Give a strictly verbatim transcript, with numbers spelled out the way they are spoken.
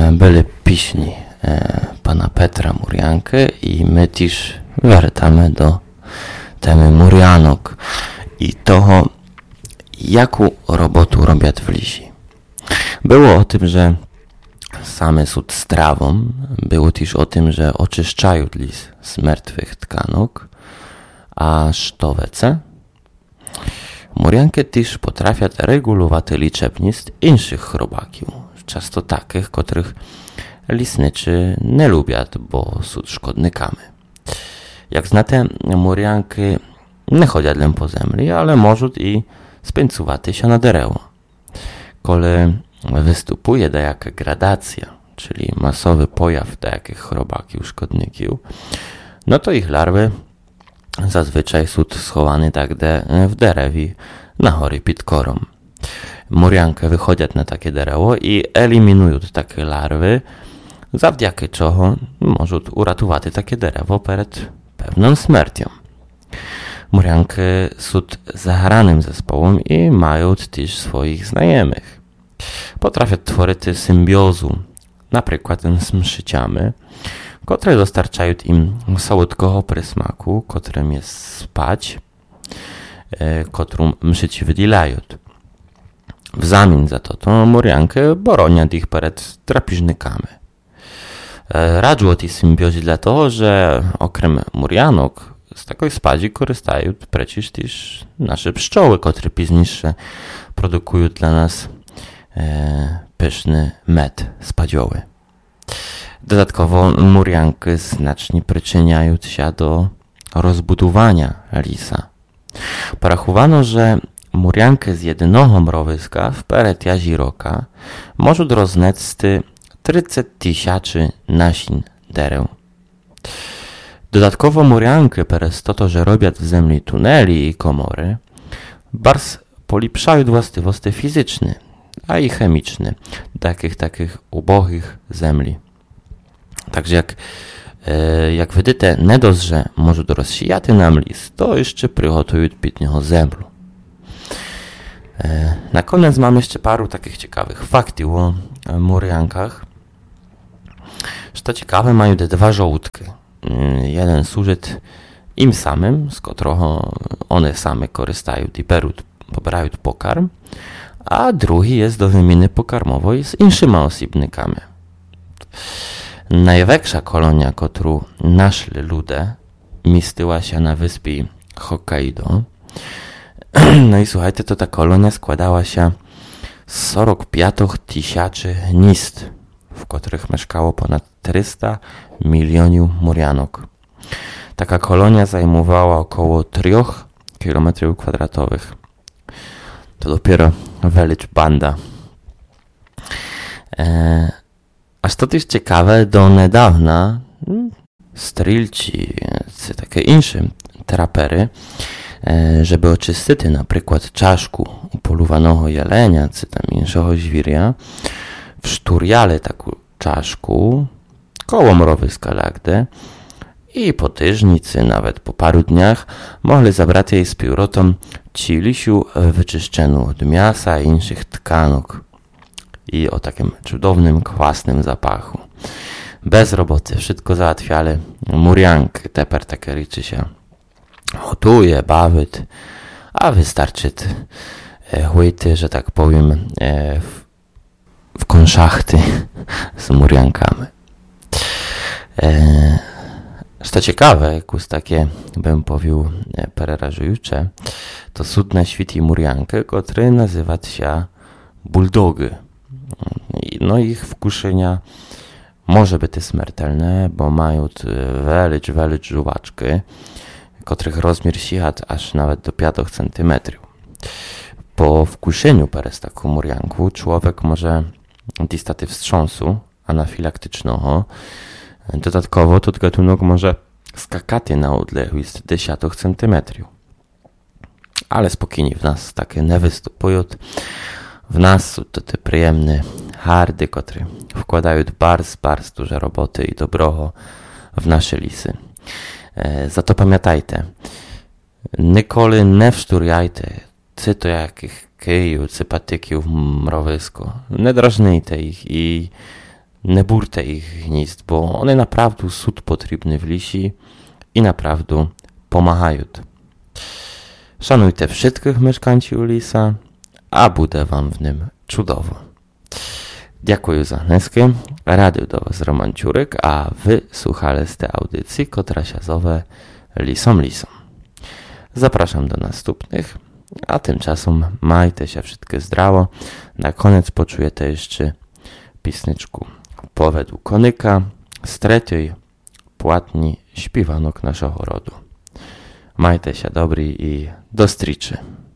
byli piśni e, pana Petra Murianky i my też wracamy do temy Murianok i toho, jaką robotę robią w lisi. Było o tym, że same są strawą, było też o tym, że oczyszczają lis z martwych tkanok, a sztowece. Murianki też potrafią regulować liczebność innych chrobaków, często takich, których lisniczy nie lubią, bo są szkodnikami. Jak znate, Murianki nie chodzą po ziemi, ale mogą i spędzować się na derewo. Kiedy występuje jaka gradacja, czyli masowy pojaw jakich chrobaków, szkodników, no to ich larwy zazwyczaj są schowane tak w derewie na hory pod korą. Murianki wychodzą na takie derewo i eliminują takie larwy, zawdzięki czego mogą uratować takie derewo przed pewną śmiercią. Murianki są zahranym zespołem i mają też swoich znajomych. Potrafią tworzyć symbiozu, na przykład z mszyciami, które dostarczają im słodkiego przysmaku, którym jest spać, e, którą mszyci wydzielają. W zamian za to, to Murianki bronią ich przed drapieżnikami. E, radzą o tej symbiozie dlatego, że okrem Murianok z takiej spadzi korzystają przecież też nasze pszczoły, które później produkują dla nas e, pyszny med spadziowy. Dodatkowo Murianki znacznie przyczyniają się do rozbudowania lisa. Porachowano, że Murianki z jednego mrowiska w peretiazi roka mogą roznać trzydzieści tysięcy nasion derew. Dodatkowo Murianki przez to, że robią w ziemi tuneli i komory, bardzo polepszają właściwości fizyczne, a i chemiczne takich takich ubogich ziemi. Także jak, e, jak widzicie, nie dość, że może rozsijać nam lis, to jeszcze przygotują pod niego ziemię. E, na koniec mam jeszcze paru takich ciekawych faktów o Muriankach. Co ciekawe, mają te dwa żołądki. Jeden służy im samym, z którego one same korzystają i pobierają pokarm, a drugi jest do wymiany pokarmowej z innymi osobnikami. Największa kolonia, którą naszli ludzie, mieściła się na wyspie Hokkaido. No i słuchajcie, to ta kolonia składała się z czterdziestu pięciu tysięcy gniazd, w których mieszkało ponad trzysta milionów Murianok. Taka kolonia zajmowała około trzech kilometrów kwadratowych. To dopiero wielka banda. Eee, a co też ciekawe, do niedawna strzelci, czy takie inne trapery, e, żeby oczyścić na przykład czaszku upolowanego jelenia, czy tam innego zwierzę, wszturjali taką czaszku koło mrowiska lagdy i po tyżnicy, nawet po paru dniach, mogli zabrać jej z powrotem cilisiu wyczyszczoną od mięsa i innych tkanok i o takim cudownym, kwasnym zapachu. Bez roboty, wszystko załatwiali Murianki, teper takie rzeczy się gotuje, bawić, a wystarczy chłyty, że tak powiem, w, w konszachty z Muriankami. E, co ciekawe, jak takie, bym powiedział, przerażujące, to cud na świecie Murianki, który nazywa się bulldogy. No ich wkuszenia może być śmiertelne, bo mają wielkie, wielkie żuwaczki, których rozmiar sięga aż nawet do pięć centymetrów. Po wkuszeniu przez taką Muriankę człowiek może dostać wstrząsu anafilaktycznego. Dodatkowo ten gatunek może skakać na odległość dziesięć centymetrów. Ale spokojnie, w nas takie nie występują. W nas są to te przyjemne hardy, które wkładają bardzo, bardzo duże roboty i dobroho w nasze lisy. E, za to pamiętajcie, nikoли nie wszturjajcie, czy to jakich kyjów, czy patyków w mrowisko. Nie drażnijcie ich i не бурте їх гнізд, бо вони направду суд потрібні в лісі і направду помагають. Szanujte wszystkich mieszkańców lisa, a буде wam w nim cudово. Dziękuję za dneskę. Rady do was Roman Ciurek, a wy słuchali z tej audycji, która się zowie Lisom Lisom. Zapraszam do następnych, a tymczasem majcie się wszystkie zdrowo. Na koniec poczujecie jeszcze pisnyczku Powedu Konyka z trzeciej płatni śpiwanok naszego rodu. Majcie się dobry i do stryczy.